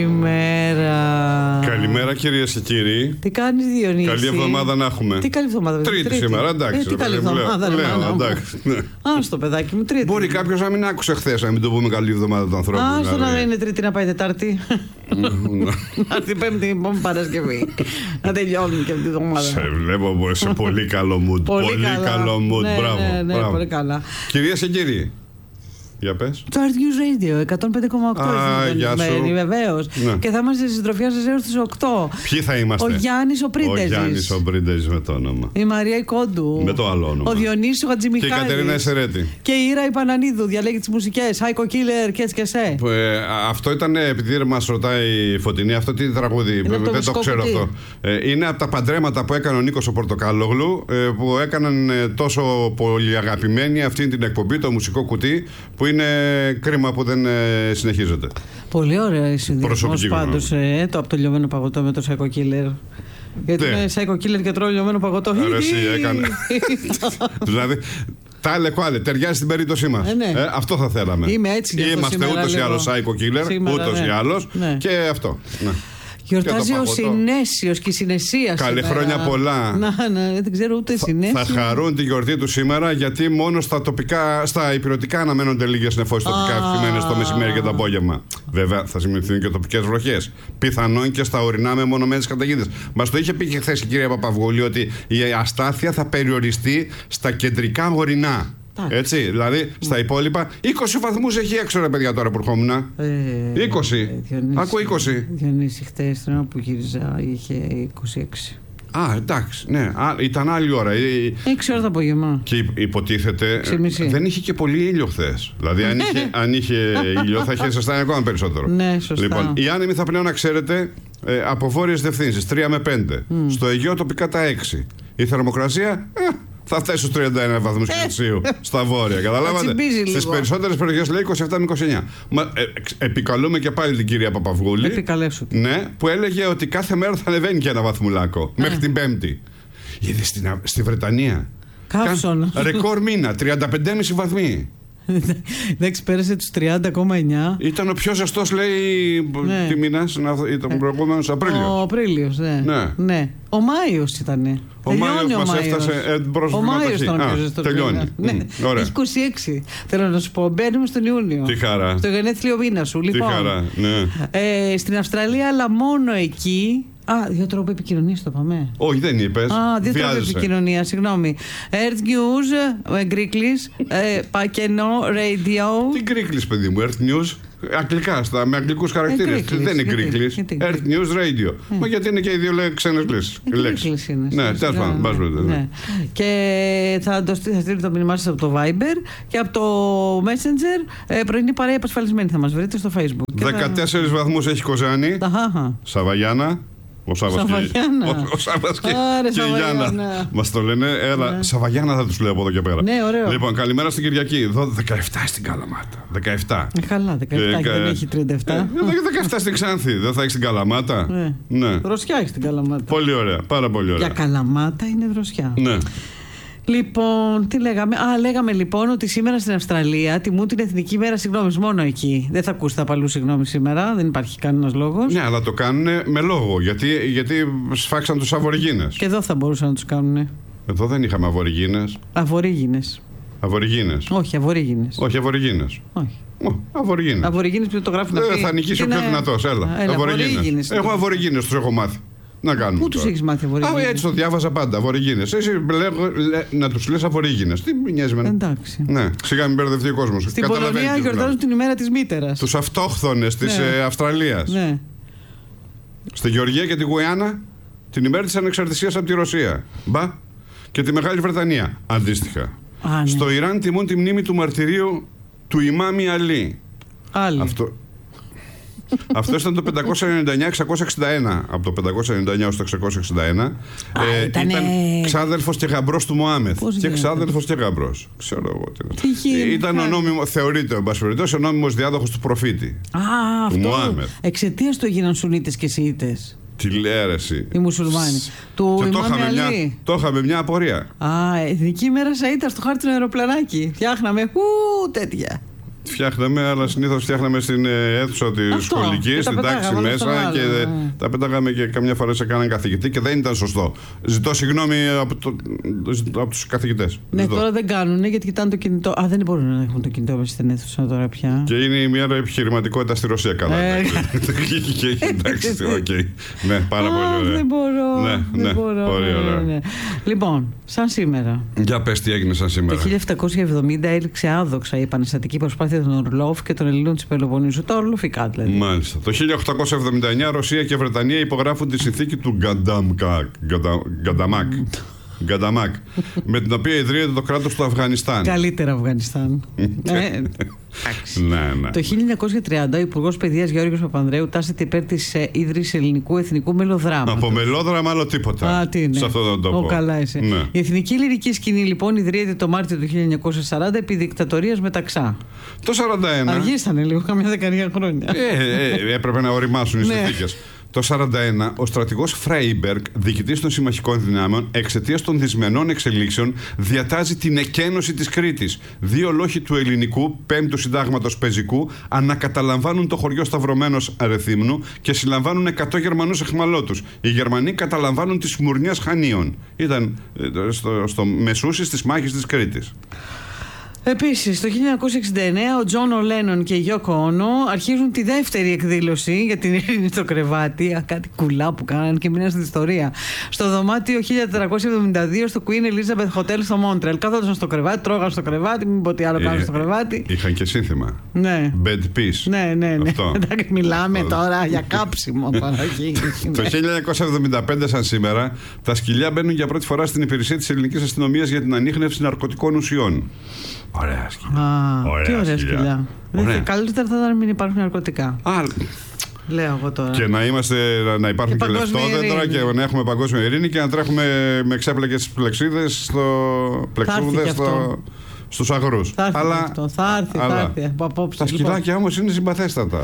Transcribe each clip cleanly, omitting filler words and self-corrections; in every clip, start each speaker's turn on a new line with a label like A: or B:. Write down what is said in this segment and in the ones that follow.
A: Καλημέρα.
B: Καλημέρα κυρίες και κύριοι.
A: Τι κάνεις, Διονύση?
B: Καλή εβδομάδα να έχουμε.
A: Τι καλή εβδομάδα?
B: Τρίτη σήμερα, εντάξει.
A: Τι καλή εβδομάδα,
B: εντάξει.
A: Άστο, παιδάκι μου, Τρίτη.
B: Μπορεί κάποιος να μην άκουσε χθες, να μην το πούμε καλή εβδομάδα του ανθρώπου.
A: Άστο να είναι Τρίτη, να πάει Τετάρτη. Να την Πέμπτη, επόμενη Παρασκευή. Να τελειώνουμε και αυτή τη εβδομάδα.
B: Σε βλέπω σε πολύ καλό mood. Πολύ καλό mood,
A: ναι, πολύ καλά.
B: Κυρίες και κύριοι. Για πες.
A: Το Earth News Radio 105,8 είναι βεβαίως. Ναι. Και θα είμαστε στη συντροφιά σας έως τις 8.
B: Ποιοι θα είμαστε?
A: Ο Γιάννης ο Πρίντεζης.
B: Ο Γιάννης ο Πρίντεζης με το όνομα.
A: Η Μαρία η Κόντου.
B: Με το άλλο όνομα.
A: Ο Διονύσης ο Χατζημιχάλης.
B: Και η Κατερίνα Εσερέτη.
A: Και η Ήρα η Πανανίδου. Διαλέγει τις μουσικές. Psycho Killer και έτσι και σε.
B: Αυτό ήταν, επειδή μας ρωτάει η Φωτεινή, αυτό τι τραγούδι. Δεν το ξέρω αυτό. Είναι από τα παντρέματα που έκανε ο Νίκος ο Πορτοκάλογλου, που έκαναν τόσο πολύ αγαπημένη αυτή την εκπομπή, το μουσικό κουτί, που είναι κρίμα που δεν συνεχίζεται.
A: Πολύ ωραία η συνδυασμός πάντως, το από το λιωμένο παγωτό με το Psycho Killer. Γιατί είναι Psycho Killer και τρώει λιωμένο παγωτό.
B: Άρα εσύ έκανε. Δηλαδή, τα άλλε ταιριάζει στην περίπτωσή μας. Αυτό θα θέλαμε.
A: Είμαι έτσι.
B: Είμαστε ούτως ή άλλως Psycho Killer, ούτως ή άλλως. Και αυτό.
A: Γιορτάζει ο Συνέσιος και η Συνεσία.
B: Καλή χρόνια πολλά.
A: Ναι, δεν ξέρω ούτε Συνέσιο.
B: Θα χαρούν τη γιορτή του σήμερα, γιατί μόνο στα υπηρετικά αναμένονται λίγες νεφώσεις τοπικά αυξημένες το μεσημέρι και το απόγευμα. Βέβαια, θα σημειωθούν και τοπικές βροχές. Πιθανόν και στα ορεινά μεμονωμένες καταιγίδες. Μας το είχε πει και χθες η κυρία Παπαυγούλη ότι η αστάθεια θα περιοριστεί στα κεντρικά ορεινά. Έτσι, δηλαδή στα υπόλοιπα 20 βαθμούς έχει έξω, ρε παιδιά, τώρα που ερχόμουν. 20. Ακούω 20.
A: Διονύση, χτες την ώρα που γύριζα είχε 26.
B: Α, εντάξει, ναι. Ήταν άλλη ώρα.
A: 6 ώρα το απόγευμα.
B: Και υποτίθεται. Δεν είχε και πολύ ήλιο χθες. Δηλαδή, αν είχε ήλιο, θα είχε ζεστάνει ακόμα περισσότερο.
A: Ναι, σωστά.
B: Λοιπόν, η άνεμη θα πλέον, να ξέρετε, από βόρειες διευθύνσεις 3 με 5. Στο Αιγαίο τοπικά τα 6. Η θερμοκρασία. Θα φτάσει στους 31 βαθμούς Κελσίου στα βόρεια. Καταλάβατε. Στις περισσότερες περιοχές λέει 27 με 29. Επικαλούμε και πάλι την κυρία Παπαυγούλη.
A: Επικαλέσου.
B: Ναι, που έλεγε ότι κάθε μέρα θα ανεβαίνει και ένα βαθμουλάκο. Μέχρι την Πέμπτη. Είδε στη Βρετανία.
A: Κάψον.
B: Ρεκόρ μήνα, 35,5 βαθμοί.
A: Εντάξει, πέρασε τους 30,9.
B: Ήταν ο πιο ζεστός, λέει, τι μήνας, ήταν ο προηγούμενος Απρίλιος.
A: Ο Απρίλιος, ναι. Ο Μάιος ήτανε.
B: Ο Μάιος μας έφτασε προς
A: ο Μάιος ήταν ο πιο ζεστός.
B: Τελειώνει.
A: Έχει 26. Θέλω να σου πω, μπαίνουμε στον Ιούνιο.
B: Τι χαρά.
A: Στο γενέθλιο μήνα σου.
B: Τι χαρά, ναι.
A: Στην Αυστραλία, αλλά μόνο εκεί. Δύο τρόποι επικοινωνίας το πάμε.
B: Όχι, δεν είπες.
A: Δύο τρόποι επικοινωνίας, συγγνώμη. Earth News, Γκρίκλης, Πακενό, Radio.
B: Τι Γκρίκλης, παιδί μου, Earth News. Αγγλικά, με αγγλικούς χαρακτήρες. Δεν είναι Γκρίκλης. Earth News Radio. Μα γιατί είναι και οι δύο ξένες λέξεις.
A: Είναι.
B: Ναι, τέλος πάντων.
A: Και θα στείλει το μήνυμά σας από το Viber και από το Messenger. Πρωινή παρέα επασφαλισμένη θα μας βρείτε στο Facebook.
B: 14 βαθμούς έχει Κοζάνη. Σαβαγιάννα. Ο Σάββας και η Γιάννα μας το λένε. Έλα, Σαβαγιάννα θα τους λέω από εδώ και πέρα.
A: Ναι, ωραίο.
B: Λοιπόν, καλημέρα στην Κυριακή. 17 στην Καλαμάτα. 17.
A: Καλά, 17 και δεν έχει 37.
B: 17 στην Ξάνθη. Δεν θα έχει στην Καλαμάτα.
A: Ναι. Δροσιά έχει στην Καλαμάτα.
B: Πολύ ωραία, πάρα πολύ ωραία.
A: Για Καλαμάτα είναι δροσιά.
B: Ναι.
A: Λοιπόν, τι λέγαμε. Λέγαμε λοιπόν ότι σήμερα στην Αυστραλία τιμούν την Εθνική Μέρα Συγγνώμης μόνο εκεί. Δεν θα ακούσετε απαλού συγγνώμη σήμερα, δεν υπάρχει κανένας λόγος.
B: Ναι, αλλά το κάνουν με λόγο. Γιατί σφάξαν τους Αβοριγίνες.
A: Και εδώ θα μπορούσαν να τους κάνουν.
B: Εδώ δεν είχαμε Αβοριγίνες.
A: Αβορίγινες.
B: Όχι, Αβοριγίνες.
A: Όχι. Αβοριγίνες που το γράφουν αυτοί.
B: Θα νικήσει ο πιο δυνατός. Έλα. Αβοριγίνες. Εγώ Αβοριγίνες τους έχω μάθει. Να κάνουμε.
A: Πού τους έχεις μάθει Αβοριγίνες?
B: Έτσι το διάβαζα πάντα. Αβοριγίνες. Εσύ να τους λες Αβοριγίνες. Τι μοιάζει με.
A: Εντάξει.
B: Ναι, σιγά μην μπερδευτεί ο κόσμος.
A: Στην Πολωνία γιορτάζουν την ημέρα της μήτερας.
B: Τους αυτόχθονες της Αυστραλίας.
A: Ναι.
B: Στη Γεωργία και τη Γουιάννα την ημέρα της ανεξαρτησίας από τη Ρωσία. Μπα. Και τη Μεγάλη Βρετανία. Αντίστοιχα.
A: Ναι.
B: Στο Ιράν τιμούν τη μνήμη του μαρτυρίου του Ιμάμι Αλή. Αυτό ήταν το 599-661. Από το 599 ως το 661. Ήταν ξάδελφος και γαμπρός του Μωάμεθ. Και ξάδελφος και γαμπρός. Ξέρω εγώ τι. Ήταν ο νόμιμος, θεωρείται ο νόμιμος διάδοχος του προφήτη.
A: Του Μωάμεθ. Εξαιτίας του έγιναν Σουνίτες και Σιήτες.
B: Τηλεόραση.
A: Οι μουσουλμάνοι.
B: Το είχαμε μια απορία.
A: Εθνική μέρα Σαΐτα στο χάρτινο αεροπλανάκι. Φτιάχναμε τέτοια.
B: Φτιάχναμε, αλλά συνήθως φτιάχναμε στην αίθουσα τη σχολική, στην τάξη μέσα και τα πέταγαμε και καμιά φορά σε κάναν καθηγητή και δεν ήταν σωστό. Ζητώ συγγνώμη από τους καθηγητές.
A: Ναι, τώρα δεν κάνουν γιατί κοιτάνε το κινητό. Α, δεν μπορούν να έχουν το κινητό μέσα στην αίθουσα τώρα πια.
B: Και είναι η μία επιχειρηματικότητα στη Ρωσία, καλά. Εντάξει, οκ. Ναι, πάρα πολύ ωραία.
A: Δεν μπορώ.
B: Ναι, πολύ ωραία.
A: Λοιπόν, σαν σήμερα.
B: Για πες τι έγινε σαν σήμερα.
A: Το 1770 έληξε άδοξα η επαναστατική προσπάθεια των Ορλόφ και των Ελλήνων της Πελοποννήσου. Τα Ορλοφικά δηλαδή.
B: Μάλιστα. Το 1879 Ρωσία και Βρετανία υπογράφουν τη συνθήκη του Γκανταμάκ, με την οποία ιδρύεται το κράτος του Αφγανιστάν.
A: Καλύτερα Αφγανιστάν.
B: Ναι.
A: Το 1930 ο Υπουργός Παιδείας Γιώργος Παπανδρέου τάσεται υπέρ της ίδρυσης ελληνικού εθνικού μελοδράματος.
B: Από μελόδραμα άλλο τίποτα. Σε αυτόν τον τόπο.
A: Καλά είσαι. Ναι. Η εθνική λυρική σκηνή λοιπόν ιδρύεται το Μάρτιο του 1940 επί δικτατορίας Μεταξά.
B: Το 1941.
A: Αργήσανε λίγο, καμιά δεκαετία χρόνια.
B: Έπρεπε να οριμάσουν οι συνθήκες. Το 1941, ο στρατηγός Φρέιμπεργκ, διοικητής των συμμαχικών δυνάμεων, εξαιτίας των δυσμενών εξελίξεων, διατάζει την εκένωση της Κρήτης. 2 λόχοι του ελληνικού 5ου συντάγματος πεζικού ανακαταλαμβάνουν το χωριό Σταυρωμένος Αρεθύμνου και συλλαμβάνουν 100 Γερμανούς εχμαλώτους. Οι Γερμανοί καταλαμβάνουν τη Σμουρνίας Χανίων. Ήταν στο μεσούσις της μάχης της Κρήτης.
A: Επίσης, το 1969 ο Τζον Λένον και η Γιόκο Όνο αρχίζουν τη δεύτερη εκδήλωση για την ειρήνη στο κρεβάτι. Κάτι κουλά που κάνανε και μείναν στην ιστορία. Στο δωμάτιο 1472 στο Queen Elizabeth Hotel στο Μόντρελ. Καθόντουσαν στο κρεβάτι, τρώγαν στο κρεβάτι, μην πω τι άλλο κάνουν στο κρεβάτι.
B: Είχαν και σύνθημα.
A: Ναι.
B: Bed peace.
A: Ναι. Εντάξει, μιλάμε τώρα για κάψιμο.
B: Το 1975, σαν σήμερα, τα σκυλιά μπαίνουν για πρώτη φορά στην υπηρεσία της ελληνικής αστυνομίας για την ανίχνευση ναρκωτικών ουσιών. Ωραία σκυλιά.
A: Τι ωραία σκυλιά. Καλύτερα θα ήταν να μην υπάρχουν ναρκωτικά. Λέω εγώ τώρα.
B: Και να υπάρχουν και λεφτόδεντρα και να έχουμε παγκόσμια ειρήνη και να τρέχουμε με ξέπλεκες πλεξίδες στους αγρούς.
A: Θα έρθει από απόψε.
B: Τα σκυλάκια όμως είναι συμπαθέστατα.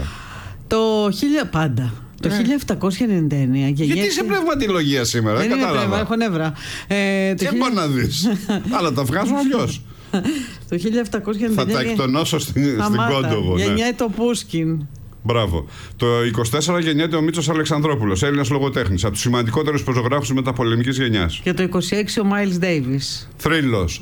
A: Πάντα. Το 1799.
B: Γιατί είσαι πνευματολογία σήμερα, δεν κατάλαβα.
A: Έχω νεύρα.
B: Και μπορεί να δεις. Αλλά τα βγάζω αλλιώς.
A: Το 1799.
B: Θα τα εκτονώσω στην Κόντοβο.
A: Γεννιέται ο Πούσκιν.
B: Μπράβο. Το 24 γεννιέται ο Μίτσος Αλεξανδρόπουλος, Έλληνας λογοτέχνης, από τους σημαντικότερους ζωγράφους μεταπολεμικής γενιάς.
A: Και το 26 ο Μάιλς Ντέιβις.
B: Θρύλος.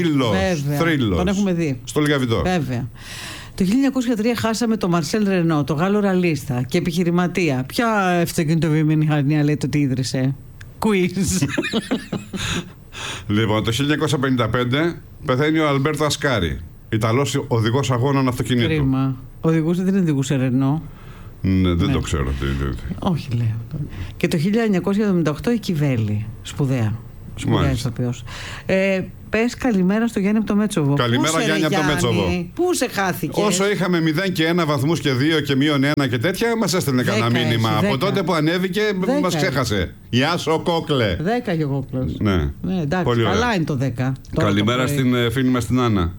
A: Τον έχουμε δει.
B: Στο Λιγαβητό.
A: Βέβαια. Το 1903 χάσαμε τον Μαρσέλ Ρενό, το Γάλλο ραλίστα και επιχειρηματία. Ποια αυτοκινητοβιομηχανία λέτε ότι ίδρυσε? Quiz.
B: Λοιπόν, το 1955 πεθαίνει ο Αλμπέρτο Ασκάρι, Ιταλός οδηγός αγώνων αυτοκινήτου.
A: Κρίμα. Δεν οδηγούσε Ρενό.
B: Ναι, δεν το ξέρω.
A: Όχι, λέω. Και το 1978 η Κιβέλη. Σπουδαία ηθοποιός. Πες καλημέρα στο Γιάννη από το Μέτσοβο.
B: Καλημέρα, Γιάννη από το Μέτσοβο.
A: Πού σε χάθηκε?
B: Όσο είχαμε 0 και 1 βαθμούς και 2 και -1 και τέτοια, μας έστελνε κανένα μήνυμα. Από τότε που ανέβηκε, μας ξέχασε. Γεια σου, Κόκλε.
A: 10 και ο Κόκλος.
B: Ναι,
A: εντάξει, καλά είναι το 10.
B: Καλημέρα στην φίλη μας την Άννα.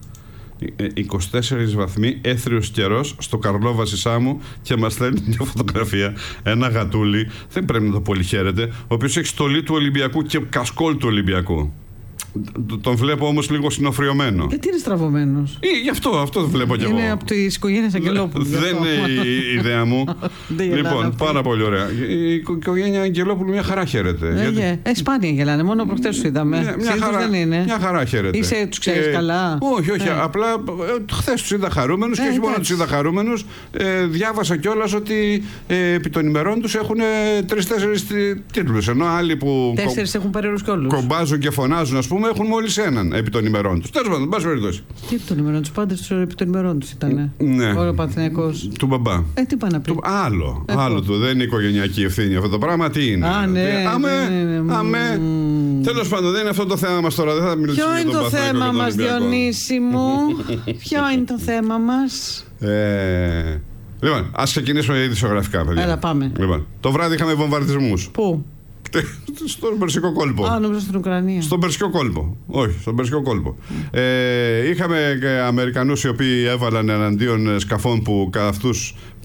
B: 24 βαθμοί, έθριος καιρός στο Καρλόβαση Σάμου και μας στέλνει μια φωτογραφία. Ένα γατούλι, δεν πρέπει να το πολύ χαίρεται, ο οποίος έχει στολή του Ολυμπιακού και κασκόλ του Ολυμπιακού. Τον βλέπω όμως λίγο συνοφριωμένο.
A: Γιατί είναι στραβωμένος?
B: Γι' αυτό το βλέπω κι εγώ.
A: Είναι από τις οικογένειες Αγγελόπουλου.
B: Δεν είναι η ιδέα μου. Λοιπόν, πάρα πολύ ωραία. Η οικογένεια Αγγελόπουλου μια χαρά χαίρεται.
A: Σπάνια γελάνε, μόνο προχτές τους είδαμε. Δεν είναι.
B: Μια χαρά χαίρεται.
A: Τους ξέρεις καλά?
B: Όχι. Απλά χθες τους είδα χαρούμενους και όχι μόνο τους είδα χαρούμενους. Διάβασα κιόλας ότι επί των ημερών τους έχουν 3-4 τίτλους. Ενώ άλλοι που
A: 4 έχουν περίεργους κιόλους.
B: Κομπάζουν και φωνάζουν, ας πούμε, έχουν μόλις έναν επί των ημερών τους. Τέλος πάντων, πάση περιπτώσει.
A: Τι επί των ημερών τους, πάντα επί των ημερών τους ήταν.
B: Ναι.
A: Ο Παναθηναϊκός.
B: Του μπαμπά.
A: Τι πάνε να πει.
B: Άλλο του. Δεν είναι οικογενειακή ευθύνη αυτό το πράγμα. Τι είναι? Αμέ. Τέλος πάντων, δεν είναι αυτό το θέμα μας τώρα. Δεν θα μιλήσουμε για τον Παναθηναϊκό.
A: Ποιο είναι το θέμα μας, Διονύση μου? Ποιο είναι το θέμα μας?
B: Λοιπόν, ας ξεκινήσουμε ειδησιογραφικά, παιδιά.
A: Έλα, πάμε.
B: Λοιπόν, το βράδυ είχαμε βομβαρδισμούς.
A: Πού?
B: Στον Περσικό κόλπο.
A: Νόμιζα στην Ουκρανία.
B: Στον Περσικό κόλπο. Όχι, στον Περσικό κόλπο. Είχαμε Αμερικανούς οι οποίοι έβαλαν εναντίον σκαφών που κατά αυτούς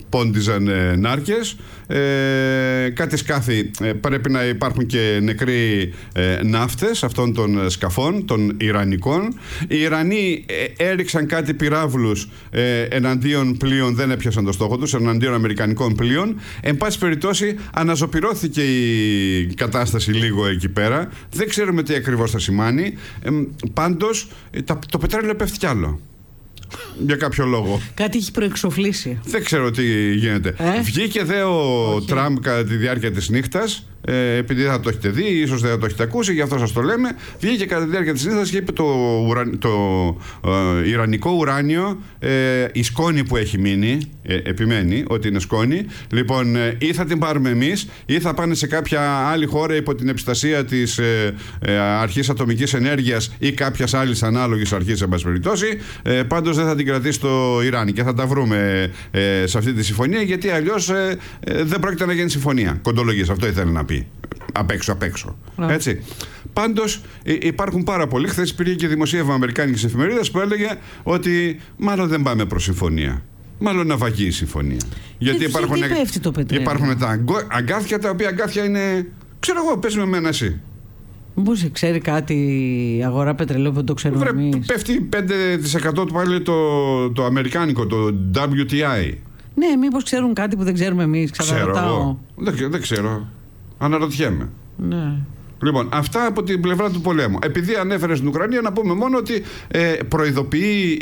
B: πόντιζαν νάρκες. Κάτι σκάφη πρέπει να υπάρχουν και νεκροί ναύτες αυτών των σκαφών, των Ιρανικών. Οι Ιρανοί έριξαν κάτι πυράβλους εναντίον πλοίων, δεν έπιασαν το στόχο τους, εναντίον αμερικανικών πλοίων. Εν πάση περιπτώσει, αναζωπυρώθηκε η κατάσταση λίγο εκεί πέρα. Δεν ξέρουμε τι ακριβώς θα σημάνει. Πάντως, το πετρέλαιο πέφτει κι άλλο. Για κάποιο λόγο.
A: Κάτι έχει προεξοφλήσει.
B: Δεν ξέρω τι γίνεται. Βγήκε δε ο Τραμπ κατά τη διάρκεια της νύχτας, επειδή θα το έχετε δει, ίσως δεν θα το έχετε ακούσει, γι' αυτό σας το λέμε. Βγήκε κατά τη διάρκεια της νύχτας και είπε το ιρανικό ουράνιο, η σκόνη που έχει μείνει, επιμένει ότι είναι σκόνη. Λοιπόν, ή θα την πάρουμε εμείς, ή θα πάνε σε κάποια άλλη χώρα υπό την επιστασία της Αρχής Ατομικής Ενέργειας ή κάποιας άλλης ανάλογης αρχής, εν πάση περιπτώσει. Πάντως δεν θα την κρατήσει το Ιράν και θα τα βρούμε σε αυτή τη συμφωνία, γιατί αλλιώς δεν πρόκειται να γίνει συμφωνία. Κοντολογίες, αυτό ήθελε να πει. Απ' έξω. Έτσι. Πάντως υπάρχουν πάρα πολλοί. Χθες υπήρχε και δημοσίευμα αμερικάνικης εφημερίδας που έλεγε ότι μάλλον δεν πάμε προς συμφωνία. Μάλλον να βαγεί η συμφωνία. Γιατί υπάρχουν τα αγκάθια, τα οποία αγκάθια είναι. Ξέρω εγώ, πες με εμένα εσύ.
A: Μήπως ξέρει κάτι η αγορά πετρελαίου που δεν το ξέρουμε εμείς?
B: Πέφτει 5% του πάλι το αμερικάνικο, το WTI.
A: Ναι, μήπως ξέρουν κάτι που δεν ξέρουμε εμείς?
B: Ξέρω. Δεν ξέρω. Αναρωτιέμαι.
A: Ναι.
B: Λοιπόν, αυτά από την πλευρά του πολέμου. Επειδή ανέφερες την Ουκρανία, να πούμε μόνο ότι προειδοποιεί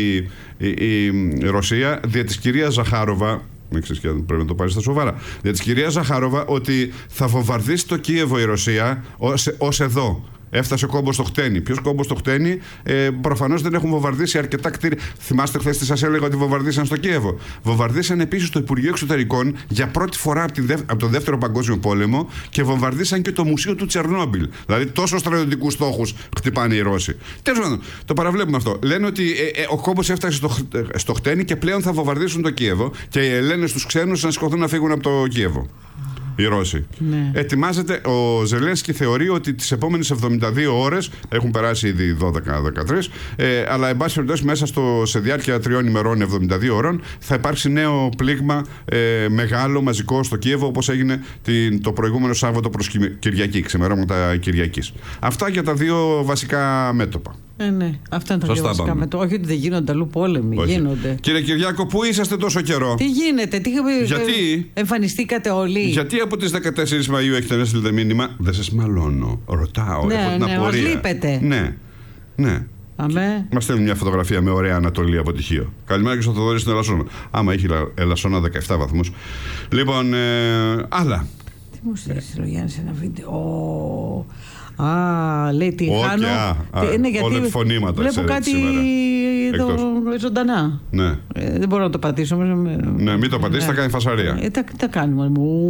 B: η Ρωσία δια της κυρίας Ζαχάροβα. Πρέπει να το πάρει στα σοβαρά. Για της κυρία Ζαχάροβα, ότι θα βομβαρδίσει το Κίεβο η Ρωσία ως εδώ. Έφτασε κόμπο στο χτένι. Ποιος κόμπο στο χτένι? Προφανώς δεν έχουν βομβαρδίσει αρκετά κτίρια. Θυμάστε, χθες τι σας έλεγα ότι βομβαρδίσαν στο Κίεβο? Βομβαρδίσαν επίσης το Υπουργείο Εξωτερικών για πρώτη φορά από τον Δεύτερο Παγκόσμιο Πόλεμο και βομβαρδίσαν και το Μουσείο του Τσερνόμπιλ. Δηλαδή, τόσο στρατιωτικούς στόχους χτυπάνε οι Ρώσοι. Τέλος πάντων, το παραβλέπουμε αυτό. Λένε ότι ο κόμπος έφτασε στο χτένι και πλέον θα βομβαρδίσουν το Κίεβο και λένε στους ξένους να σηκωθούν να φύγουν από το Κίεβο. Οι Ρώσοι.
A: Ναι.
B: Ετοιμάζεται. Ο Ζελένσκι θεωρεί ότι τις επόμενες 72 ώρες, έχουν περάσει ήδη 12-13, αλλά εν πάση περιπτώσει μέσα σε διάρκεια 3 ημερών, 72 ώρων, θα υπάρξει νέο πλήγμα μεγάλο, μαζικό στο Κίεβο, όπως έγινε το προηγούμενο Σάββατο προς Κυριακή, ξημερώματα Κυριακής. Αυτά για τα δύο βασικά μέτωπα.
A: Ναι, αυτά είναι τα δύο βασικά μέτωπα. Όχι ότι δεν γίνονται αλλού πόλεμοι. Γίνονται.
B: Κύριε Κυριάκο, πού είσαστε τόσο καιρό?
A: Τι γίνεται,
B: γιατί
A: εμφανιστήκατε όλοι?
B: Γιατί από τις 14 Μαΐου έχετε να στείλετε μήνυμα? Δεν σας μαλώνω. Ρωτάω.
A: Ναι,
B: έχω την απορία.
A: μας λείπετε.
B: Ναι. Μας στέλνουν μια φωτογραφία με ωραία Ανατολή αποτυχίο. Καλημέρα και στο Θοδωρή στην Ελασσόνα. Άμα έχει Ελασσόνα 17 βαθμούς. Λοιπόν, άλλα.
A: Τι μου στέλνεις, Ρογιάννη, σε ένα βίντεο? Λέει τι χάνω.
B: Όλα τη φωνήματα.
A: Βλέπω κάτι εδώ ζωντανά.
B: Ναι.
A: Δεν μπορώ να το πατήσω.
B: Ναι, μην το πατήσεις, θα κάνει φασαρία.
A: Τι κάνουμε?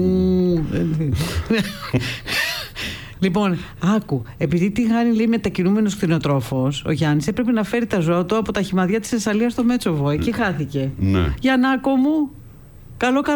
A: Λοιπόν, άκου, επειδή τη Χάνη λέει μετακινούμενος κτηνοτρόφος, ο Γιάννης έπρεπε να φέρει τα ζώα του από τα χυμαδιά της Θεσσαλίας στο Μέτσοβο. Εκεί χάθηκε.
B: Ναι.
A: Γιαννάκο μου, καλό